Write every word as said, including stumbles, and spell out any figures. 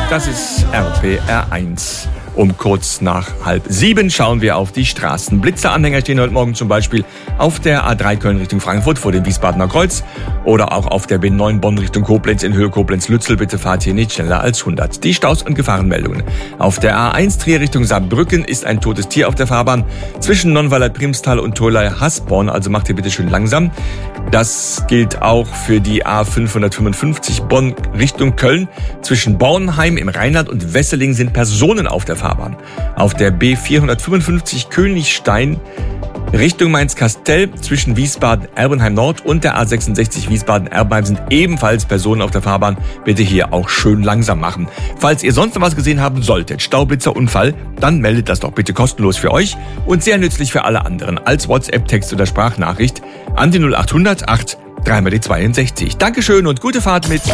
das ist R P R eins. Um kurz nach halb sieben schauen wir auf die Straßen. Blitzeranhänger stehen heute Morgen zum Beispiel auf der A drei Köln Richtung Frankfurt vor dem Wiesbadener Kreuz oder auch auf der B neun Bonn Richtung Koblenz in Höhe Koblenz-Lützel. Bitte fahrt hier nicht schneller als hundert. Die Staus und Gefahrenmeldungen. Auf der A eins Trier Richtung Saarbrücken ist ein totes Tier auf der Fahrbahn zwischen Nonnweiler-Primstal und Tholey-Hasborn. Also macht ihr bitte schön langsam. Das gilt auch für die A fünfhundertfünfundfünfzig Bonn Richtung Köln. Zwischen Bornheim im Rheinland und Wesseling sind Personen auf der Fahrbahn. Auf der B vierhundertfünfundfünfzig Königstein Richtung Mainz-Kastell zwischen Wiesbaden-Erbenheim Nord und der A sechsundsechzig Wiesbaden-Erbenheim sind ebenfalls Personen auf der Fahrbahn. Bitte hier auch schön langsam machen. Falls ihr sonst noch was gesehen haben solltet, Staublitzer, Unfall, dann meldet das doch bitte kostenlos für euch und sehr nützlich für alle anderen als WhatsApp, Text oder Sprachnachricht an die null acht hundert acht drei mal die zweiundsechzig. Dankeschön und gute Fahrt mit